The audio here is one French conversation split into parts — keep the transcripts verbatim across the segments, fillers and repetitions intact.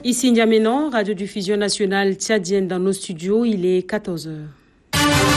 Ici N'Djamena, radiodiffusion nationale tchadienne dans nos studios, il est quatorze heures.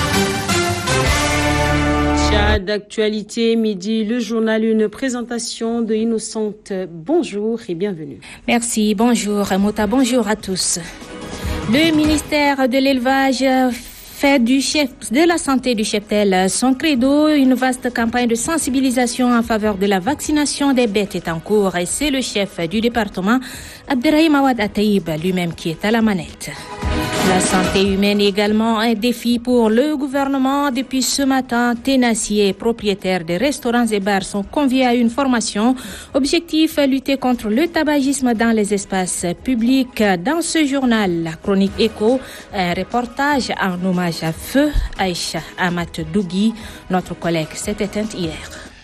Tchad, d'actualité, midi, le journal, une présentation de Innocente. Bonjour et bienvenue. Merci, bonjour Mota, bonjour à tous. Le ministère de l'élevage fait du chef de la santé du cheptel son credo. Une vaste campagne de sensibilisation en faveur de la vaccination des bêtes est en cours et c'est le chef du département, Abderrahim Awad Ataïb, lui-même qui est à la manette. La santé humaine est également un défi pour le gouvernement. Depuis ce matin, tenanciers et propriétaires des restaurants et bars sont conviés à une formation. Objectif, lutter contre le tabagisme dans les espaces publics. Dans ce journal, la chronique Écho, un reportage en hommage à Feu Aïcha Amat Dougui. Notre collègue s'est éteinte hier.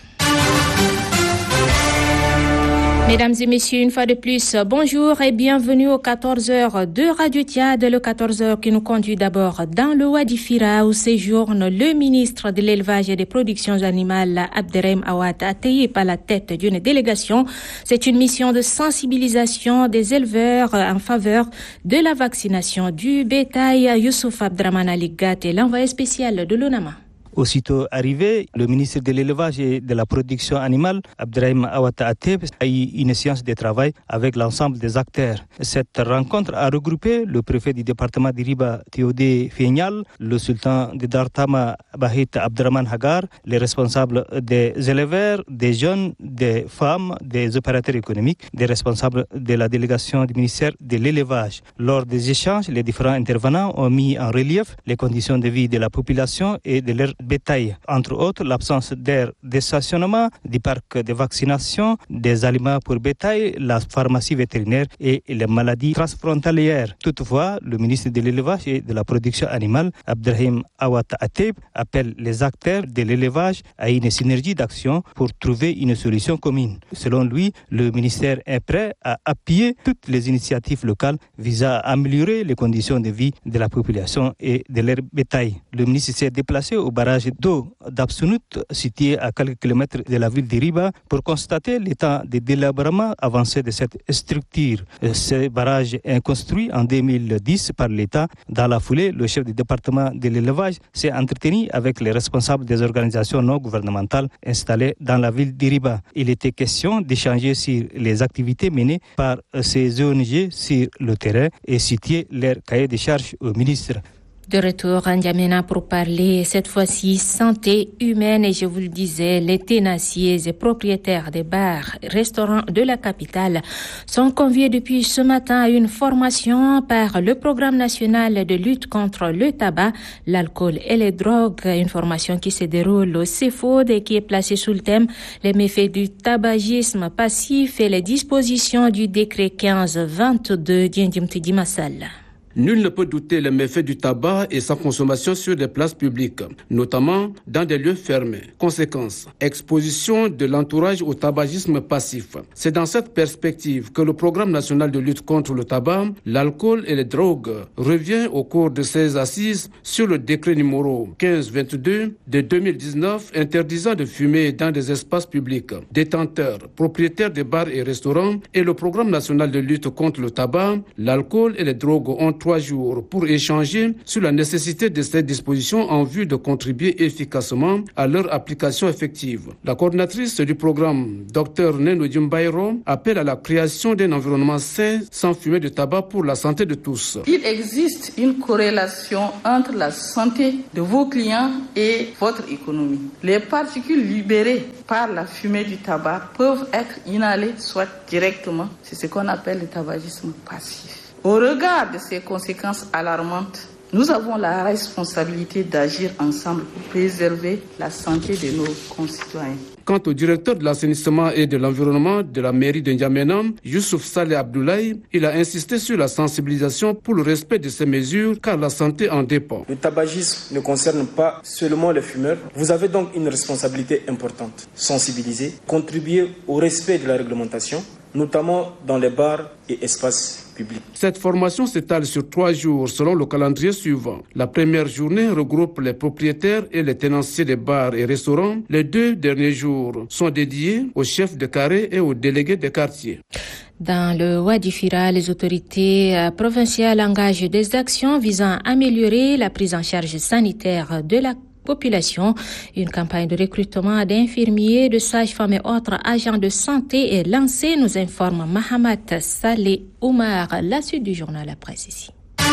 Mesdames et messieurs, une fois de plus, bonjour et bienvenue aux quatorze heures de Radio Tchad. Le quatorze heures qui nous conduit d'abord dans le Wadi Fira où séjourne le ministre de l'élevage et des productions animales, Abderrahim Awad Ataïb, à la tête d'une délégation. C'est une mission de sensibilisation des éleveurs en faveur de la vaccination du bétail. Youssouf Abdraman Ali Gat est l'envoyé spécial de l'ONAMA. Aussitôt arrivé, le ministre de l'élevage et de la production animale, Abderrahim Awad Ataïb, a eu une séance de travail avec l'ensemble des acteurs. Cette rencontre a regroupé le préfet du département d'Iriba, Théodé Fignal, le sultan de Dartama, Bahit Abdraman Hagar, les responsables des éleveurs, des jeunes, des femmes, des opérateurs économiques, des responsables de la délégation du ministère de l'élevage. Lors des échanges, les différents intervenants ont mis en relief les conditions de vie de la population et de leur bétail, entre autres l'absence d'air de stationnement, du parc de vaccination, des aliments pour bétail, la pharmacie vétérinaire et les maladies transfrontalières. Toutefois, le ministre de l'élevage et de la production animale, Abderrahim Awad Ataïb, appelle les acteurs de l'élevage à une synergie d'action pour trouver une solution commune. Selon lui, le ministère est prêt à appuyer toutes les initiatives locales visant à améliorer les conditions de vie de la population et de leur bétail. Le ministre s'est déplacé au barrage d'eau d'Absounout, situé à quelques kilomètres de la ville d'Iriba, pour constater l'état de délabrement avancé de cette structure. Ce barrage est construit en deux mille dix par l'État. Dans la foulée, le chef du département de l'élevage s'est entretenu avec les responsables des organisations non gouvernementales installées dans la ville d'Iriba. Il était question d'échanger sur les activités menées par ces O N G sur le terrain et citer leur cahier de charges au ministre. De retour à N'Djamena pour parler cette fois-ci santé humaine et je vous le disais, les tenanciers et propriétaires des bars et restaurants de la capitale sont conviés depuis ce matin à une formation par le programme national de lutte contre le tabac, l'alcool et les drogues, une formation qui se déroule au CEFOD et qui est placée sous le thème les méfaits du tabagisme passif et les dispositions du décret quinze vingt-deux d'Indjimtidi Massal. Nul ne peut douter les méfaits du tabac et sa consommation sur des places publiques, notamment dans des lieux fermés. Conséquence, exposition de l'entourage au tabagisme passif. C'est dans cette perspective que le programme national de lutte contre le tabac, l'alcool et les drogues revient au cours de ses assises sur le décret numéro quinze vingt-deux de deux mille dix-neuf interdisant de fumer dans des espaces publics. Détenteurs, propriétaires des bars et restaurants et le programme national de lutte contre le tabac, l'alcool et les drogues ont trois jours pour échanger sur la nécessité de ces dispositions en vue de contribuer efficacement à leur application effective. La coordinatrice du programme, Dr Neno Djumbairo, appelle à la création d'un environnement sain sans fumer de tabac pour la santé de tous. Il existe une corrélation entre la santé de vos clients et votre économie. Les particules libérées par la fumée du tabac peuvent être inhalées soit directement, c'est ce qu'on appelle le tabagisme passif. Au regard de ces conséquences alarmantes, nous avons la responsabilité d'agir ensemble pour préserver la santé de nos concitoyens. Quant au directeur de l'assainissement et de l'environnement de la mairie de N'Djamena, Youssouf Saleh Abdoulaye, il a insisté sur la sensibilisation pour le respect de ces mesures car la santé en dépend. Le tabagisme ne concerne pas seulement les fumeurs. Vous avez donc une responsabilité importante. Sensibiliser, contribuer au respect de la réglementation, notamment dans les bars et espaces publics. Cette formation s'étale sur trois jours selon le calendrier suivant. La première journée regroupe les propriétaires et les tenanciers des bars et restaurants. Les deux derniers jours sont dédiés aux chefs de carré et aux délégués des quartiers. Dans le Wadifira, les autorités provinciales engagent des actions visant à améliorer la prise en charge sanitaire de la population. Une campagne de recrutement d'infirmiers, de sages-femmes et autres agents de santé est lancée, nous informe Mahamat Saleh Oumar. La suite du journal La Presse ici.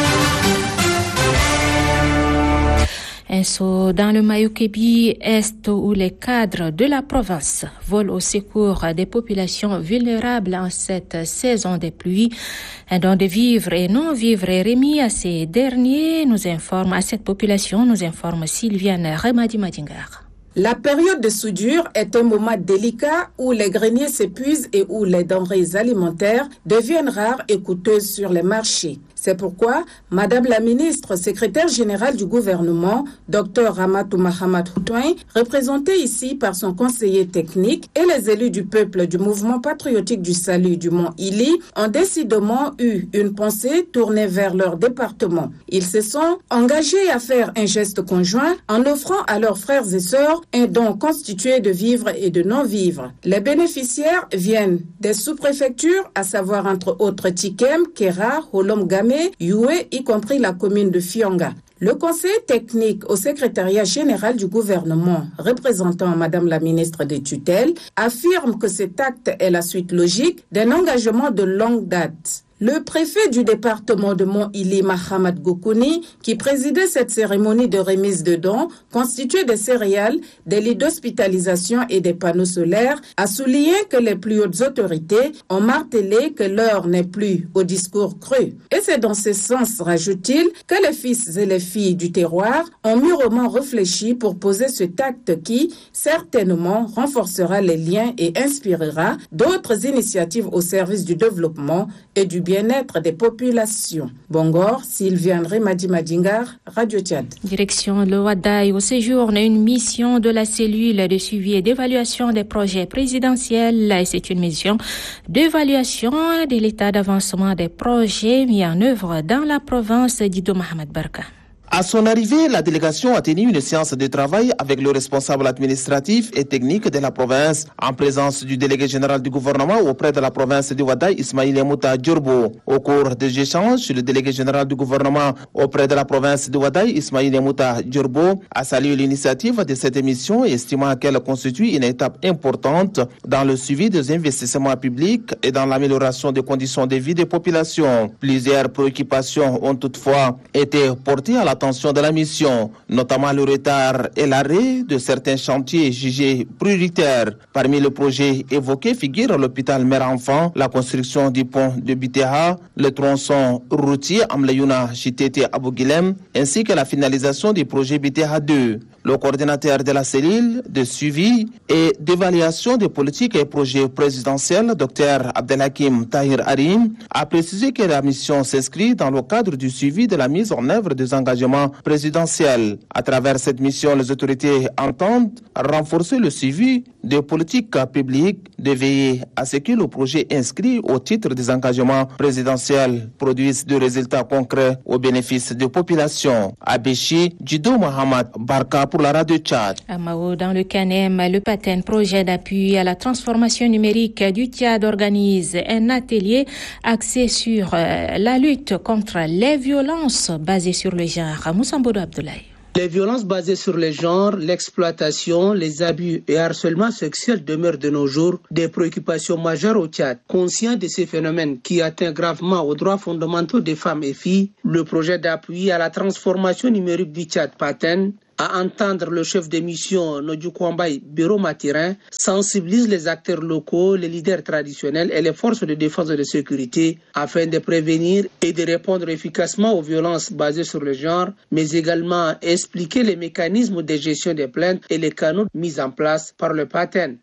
Un saut dans le Mayo-Kébi Est où les cadres de la province volent au secours des populations vulnérables en cette saison des pluies. Un don de vivres et non-vivres est remis à ces derniers, nous informe, à cette population, nous informe Sylviane Remadi Madingar. La période de soudure est un moment délicat où les greniers s'épuisent et où les denrées alimentaires deviennent rares et coûteuses sur les marchés. C'est pourquoi Madame la ministre, secrétaire générale du gouvernement, Docteur Ramatou Mahamad Houtouin, représentée ici par son conseiller technique et les élus du peuple du mouvement patriotique du salut du Mont Ili, ont décidément eu une pensée tournée vers leur département. Ils se sont engagés à faire un geste conjoint en offrant à leurs frères et sœurs un don constitué de vivres et de non-vivres. Les bénéficiaires viennent des sous-préfectures, à savoir entre autres Tikem, Kera, Holom Game, Yue, y compris la commune de Fionga. Le conseiller technique au secrétariat général du gouvernement, représentant Madame la ministre des tutelles, affirme que cet acte est la suite logique d'un engagement de longue date. Le préfet du département de Mont-Ili, Mahamad Goukouni, qui présidait cette cérémonie de remise de dons constituée de céréales, des lits d'hospitalisation et des panneaux solaires, a souligné que les plus hautes autorités ont martelé que l'heure n'est plus au discours cru. Et c'est dans ce sens, rajoute-t-il, que les fils et les filles du terroir ont mûrement réfléchi pour poser cet acte qui, certainement, renforcera les liens et inspirera d'autres initiatives au service du développement et du bien-être des populations. Bongor, Sylviane Remadi Madingar, Radio Tchad. Direction le Wadaï, au séjour, une mission de la cellule de suivi et d'évaluation des projets présidentiels. C'est une mission d'évaluation de l'état d'avancement des projets mis en œuvre dans la province d'Ido Mohamed Barka. À son arrivée, la délégation a tenu une séance de travail avec le responsable administratif et technique de la province, en présence du délégué général du gouvernement auprès de la province de Wadaï, Ismaïl Mouta Djurbo. Au cours des échanges, le délégué général du gouvernement auprès de la province de Wadaï, Ismaïl Mouta Djurbo, a salué l'initiative de cette émission, estimant qu'elle constitue une étape importante dans le suivi des investissements publics et dans l'amélioration des conditions de vie des populations. Plusieurs préoccupations ont toutefois été portées à la attention de la mission, notamment le retard et l'arrêt de certains chantiers jugés prioritaires. Parmi les projets évoqués figurent l'hôpital mère-enfant, la construction du pont de Bitéha, le tronçon routier Amlayouna Chitete Abougilem, ainsi que la finalisation du projet Bitéha deux. Le coordinateur de la cellule de suivi et d'évaluation des politiques et projets présidentiels, Dr Abdelhakim Tahir Harim, a précisé que la mission s'inscrit dans le cadre du suivi de la mise en œuvre des engagements présidentiels. À travers cette mission, les autorités entendent renforcer le suivi des politiques publiques, de veiller à ce que le projet inscrit au titre des engagements présidentiels produise des résultats concrets au bénéfice des populations. À Béchi, Djido Mohamed Barka pour la radio Tchad. À Mao, dans le Canem, le P A T E N, projet d'appui à la transformation numérique du Tchad, organise un atelier axé sur euh, la lutte contre les violences basées sur le genre. Moussambodo Abdoulaye. Les violences basées sur le genre, l'exploitation, les abus et harcèlement sexuel demeurent de nos jours des préoccupations majeures au Tchad. Conscient de ces phénomènes qui atteignent gravement aux droits fondamentaux des femmes et filles, le projet d'appui à la transformation numérique du Tchad, P A T E N, à entendre le chef de mission Nodju Kwambay Bureau Matirin, sensibilise les acteurs locaux, les leaders traditionnels et les forces de défense et de sécurité afin de prévenir et de répondre efficacement aux violences basées sur le genre, mais également expliquer les mécanismes de gestion des plaintes et les canaux mis en place par le P A T E N.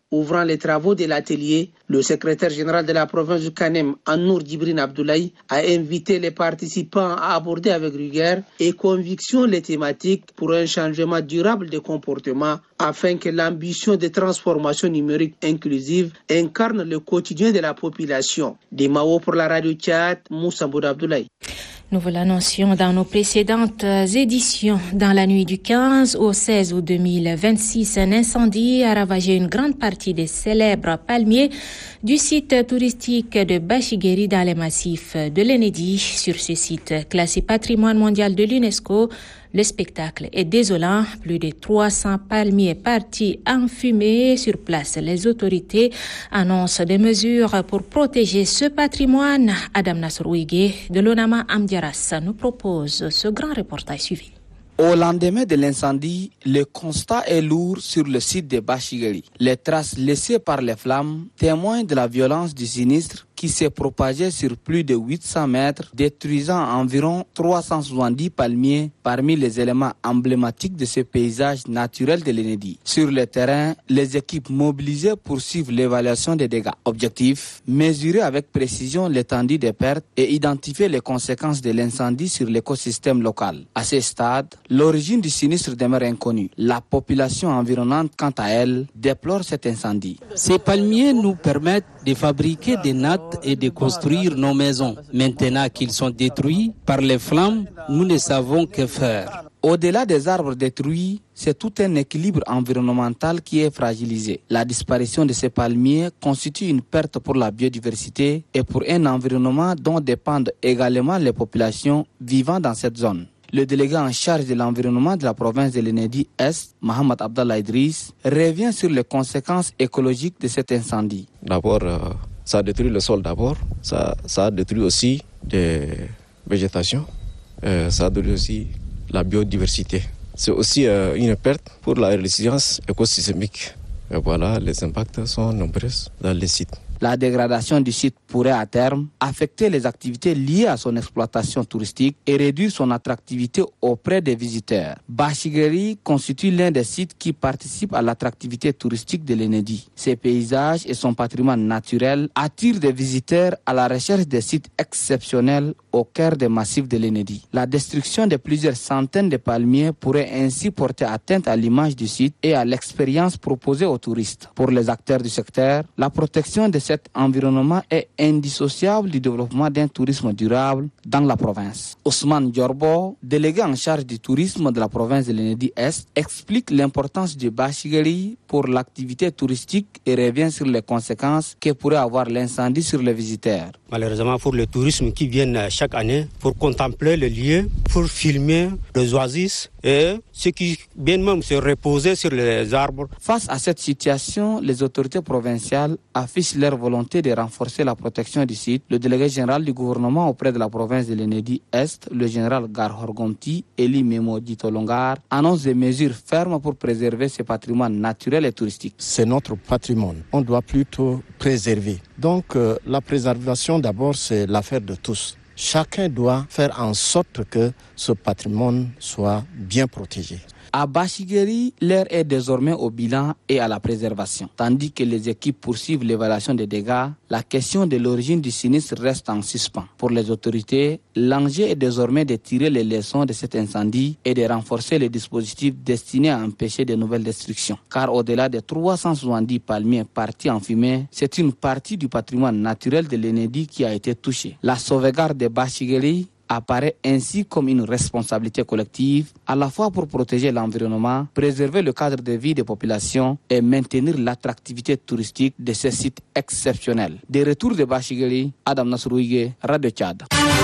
ouvrant les travaux de l'atelier, le secrétaire général de la province du Kanem, Annour Djibrine Abdoulaye, a invité les participants à aborder avec rigueur et conviction les thématiques pour un changement durable de comportement afin que l'ambition de transformation numérique inclusive incarne le quotidien de la population. Des Mao pour la radio Tchad, Moussa Mbouda Abdoulaye. Nous vous l'annoncions dans nos précédentes éditions. Dans la nuit du quinze au seize août deux mille vingt-six, un incendie a ravagé une grande partie des célèbres palmiers du site touristique de Bachigueri dans les massifs de l'Enedi. Sur ce site, classé patrimoine mondial de l'UNESCO, le spectacle est désolant. Plus de trois cents palmiers partis en fumée. Sur place, les autorités annoncent des mesures pour protéger ce patrimoine. Adam Nasrouigué de l'ONAMA Amdiaras nous propose ce grand reportage suivi. Au lendemain de l'incendie, le constat est lourd sur le site de Bachigueri. Les traces laissées par les flammes témoignent de la violence du sinistre qui s'est propagé sur plus de huit cents mètres, détruisant environ trois cent soixante-dix palmiers parmi les éléments emblématiques de ce paysage naturel de l'Enedi. Sur le terrain, les équipes mobilisées poursuivent l'évaluation des dégâts. Objectif, mesurer avec précision l'étendue des pertes et identifier les conséquences de l'incendie sur l'écosystème local. À ce stade, l'origine du sinistre demeure inconnue. La population environnante, quant à elle, déplore cet incendie. Ces palmiers nous permettent de fabriquer des nattes et de construire nos maisons. Maintenant qu'ils sont détruits par les flammes, nous ne savons que faire. Au-delà des arbres détruits, c'est tout un équilibre environnemental qui est fragilisé. La disparition de ces palmiers constitue une perte pour la biodiversité et pour un environnement dont dépendent également les populations vivant dans cette zone. Le délégué en charge de l'environnement de la province de l'Enedi Est, Mohamed Abdallah Idriss, revient sur les conséquences écologiques de cet incendie. D'abord, euh, ça a détruit le sol d'abord, ça, ça a détruit aussi des végétations, euh, ça a détruit aussi la biodiversité. C'est aussi euh, une perte pour la résilience écosystémique. Et voilà, les impacts sont nombreux dans les sites. La dégradation du site pourrait à terme affecter les activités liées à son exploitation touristique et réduire son attractivité auprès des visiteurs. Bachigueri constitue l'un des sites qui participent à l'attractivité touristique de l'Enedi. Ses paysages et son patrimoine naturel attirent des visiteurs à la recherche des sites exceptionnels au cœur des massifs de l'Enedi. La destruction de plusieurs centaines de palmiers pourrait ainsi porter atteinte à l'image du site et à l'expérience proposée aux touristes. Pour les acteurs du secteur, la protection de cet environnement est indissociable du développement d'un tourisme durable dans la province. Ousmane Diorbo, délégué en charge du tourisme de la province de l'Enedi Est, explique l'importance du Bachigueri pour l'activité touristique et revient sur les conséquences que pourrait avoir l'incendie sur les visiteurs. Malheureusement pour le tourisme qui viennent chaque année pour contempler le lieu, pour filmer les oasis et ceux qui viennent même se reposer sur les arbres. Face à cette situation, les autorités provinciales affichent leur volonté de renforcer la protection du site. Le délégué général du gouvernement auprès de la province de l'Enedi Est, le général Garhorgomti, Eli Memo Ditolongar, annonce des mesures fermes pour préserver ce patrimoine naturel et touristique. C'est notre patrimoine. On doit plutôt préserver. Donc euh, la préservation d'abord, c'est l'affaire de tous. Chacun doit faire en sorte que ce patrimoine soit bien protégé. À Bachigueri, l'heure est désormais au bilan et à la préservation. Tandis que les équipes poursuivent l'évaluation des dégâts, la question de l'origine du sinistre reste en suspens. Pour les autorités, l'enjeu est désormais de tirer les leçons de cet incendie et de renforcer les dispositifs destinés à empêcher de nouvelles destructions. Car au-delà des trois cent soixante-dix palmiers partis en fumée, c'est une partie du patrimoine naturel de l'Enedi qui a été touchée. La sauvegarde de Bachigueri apparaît ainsi comme une responsabilité collective, à la fois pour protéger l'environnement, préserver le cadre de vie des populations et maintenir l'attractivité touristique de ces sites exceptionnels. Des retours de Bachigueri, Adam Nasrouigué, Radio Tchad.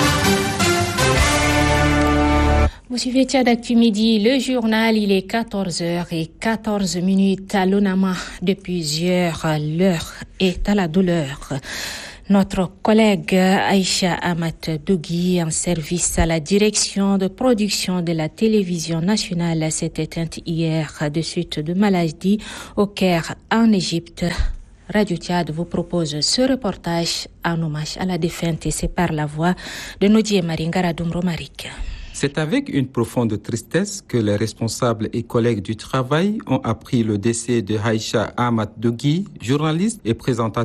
Vous suivez Tchad Actu Midi, le journal, il est quatorze heures quatorze minutes à l'ONAMA. Depuis heures, l'heure est à la douleur. Notre collègue Aïcha Amat Dougui, en service à la direction de production de la télévision nationale, s'est éteinte hier de suite de maladie au Caire, en Égypte. Radio Tchad vous propose ce reportage en hommage à la défunte et c'est par la voix de Nodie Maringara Dumromarik. C'est avec une profonde tristesse que les responsables et collègues du travail ont appris le décès de Aïcha Ahmad Dougui, journaliste et présentateur